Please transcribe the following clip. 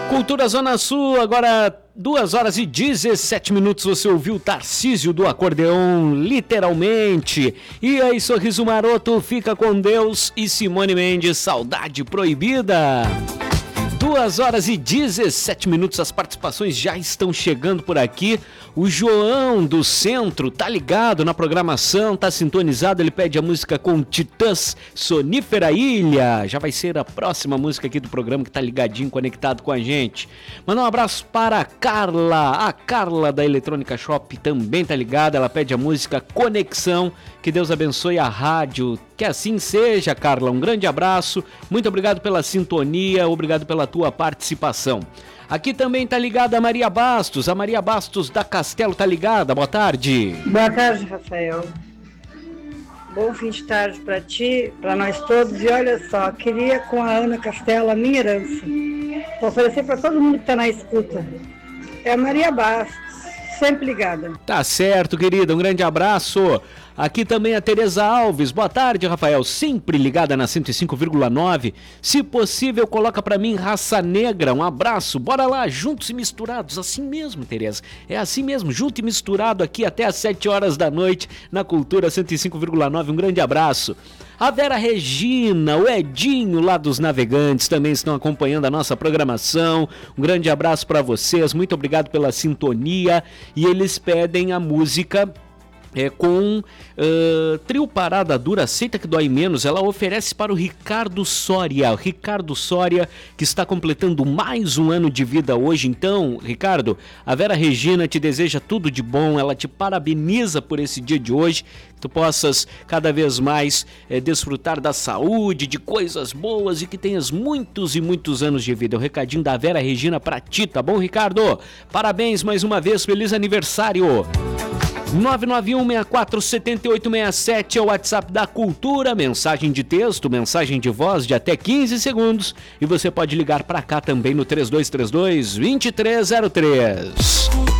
Cultura Zona Sul, agora 2 horas e 17 minutos, você ouviu Tarcísio do Acordeon, literalmente. E aí, Sorriso Maroto, Fica com Deus e Simone Mendes, Saudade Proibida. 2 horas e 17 minutos, as participações já estão chegando por aqui. O João do Centro tá ligado na programação, tá sintonizado, ele pede a música com Titãs, Sonífera Ilha. Já vai ser a próxima música aqui do programa que tá ligadinho, conectado com a gente. Manda um abraço para a Carla da Eletrônica Shop também tá ligada, ela pede a música Conexão. Que Deus abençoe a rádio, que assim seja, Carla. Um grande abraço, muito obrigado pela sintonia, obrigado pela tua participação. Aqui também tá ligada a Maria Bastos da Castelo tá ligada, boa tarde. Boa tarde, Rafael. Bom fim de tarde para ti, para nós todos. E olha só, queria com a Ana Castelo a minha herança. Vou oferecer para todo mundo que tá na escuta. É a Maria Bastos, sempre ligada. Tá certo, querida, um grande abraço. Aqui também a Tereza Alves. Boa tarde, Rafael. Sempre ligada na 105,9. Se possível, coloca pra mim Raça Negra. Um abraço. Bora lá, juntos e misturados. Assim mesmo, Tereza. É assim mesmo, junto e misturado aqui até às 7 horas da noite na Cultura 105,9. Um grande abraço. A Vera Regina, o Edinho lá dos Navegantes também estão acompanhando a nossa programação. Um grande abraço pra vocês. Muito obrigado pela sintonia. E eles pedem a música... com Trio Parada Dura, Aceita que Dói Menos. Ela oferece para o Ricardo Soria. O Ricardo Soria, que está completando mais um ano de vida hoje. Então, Ricardo, a Vera Regina te deseja tudo de bom. Ela te parabeniza por esse dia de hoje. Que tu possas cada vez mais desfrutar da saúde, de coisas boas e que tenhas muitos e muitos anos de vida. O recadinho da Vera Regina para ti, tá bom, Ricardo? Parabéns mais uma vez, feliz aniversário. 991647867 é o WhatsApp da Cultura, mensagem de texto, mensagem de voz de até 15 segundos e você pode ligar para cá também no 3232-2303.